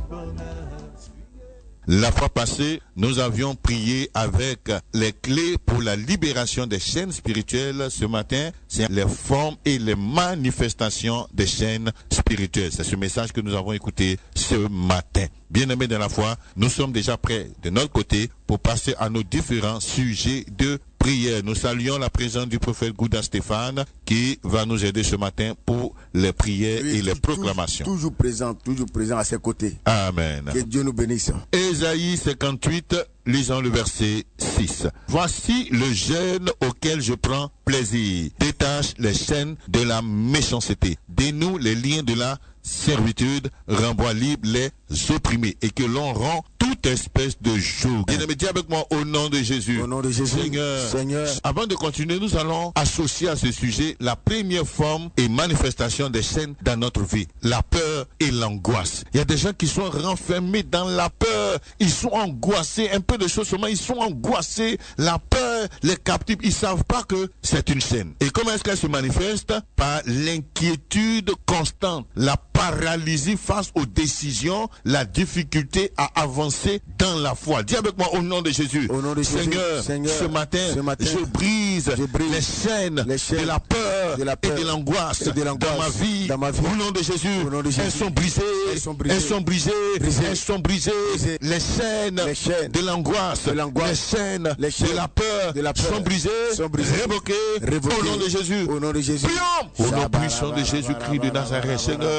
La fois passée, nous avions prié avec les clés pour la libération des chaînes spirituelles. Ce matin, c'est les formes et les manifestations des chaînes spirituelles. C'est ce message que nous avons écouté ce matin. Bien-aimés dans la foi, nous sommes déjà prêts de notre côté pour passer à nos différents sujets de prière. Nous saluons la présence du prophète Gouda Stéphane qui va nous aider ce matin pour les prières et les proclamations. Toujours présent à ses côtés. Amen. Que Dieu nous bénisse. Ésaïe 58, lisons le verset 6. Voici le jeûne auquel je prends plaisir. Détache les chaînes de la méchanceté. Dénoue les liens de la servitude, renvoie libre les opprimés et que l'on rend toute espèce de joug. Bien-aimé, dis avec moi au nom de Jésus. Au nom de Jésus. Seigneur. Avant de continuer, nous allons associer à ce sujet la première forme et manifestation des chaînes dans notre vie. La peur et l'angoisse. Il y a des gens qui sont renfermés dans la peur. Ils sont angoissés. Un peu de choses seulement, ils sont angoissés. La peur les captive. Ils savent pas que c'est une chaîne. Et comment est-ce qu'elle se manifeste? Par l'inquiétude constante. La paralysie face aux décisions, la difficulté à avancer dans la foi. Dis avec moi au nom de Jésus. Au nom de Seigneur, ce matin, je brise les chaînes de la peur et de l'angoisse dans ma vie. Au nom de Jésus, elles sont brisées. Elles sont brisées. Elles sont brisées. Les chaînes de l'angoisse, les chaînes de la peur sont brisées, révoquées. Au nom de Jésus. Au nom de Jésus. Prions au nom puissant de Jésus-Christ de Nazareth, Seigneur.